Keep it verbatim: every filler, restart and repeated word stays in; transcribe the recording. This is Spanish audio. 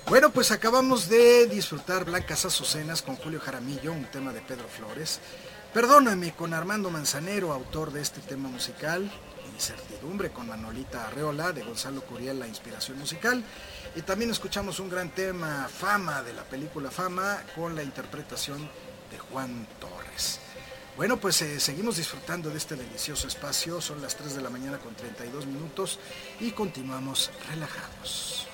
Bueno, pues acabamos de disfrutar Blancas Azucenas con Julio Jaramillo, un tema de Pedro Flores. Perdóname con Armando Manzanero, autor de este tema musical. Incertidumbre con Manolita Arreola, de Gonzalo Curiel, la inspiración musical. Y también escuchamos un gran tema, Fama, de la película Fama, con la interpretación de Juan Torres. Bueno, pues eh, seguimos disfrutando de este delicioso espacio. Son las tres de la mañana con treinta y dos minutos y continuamos relajados.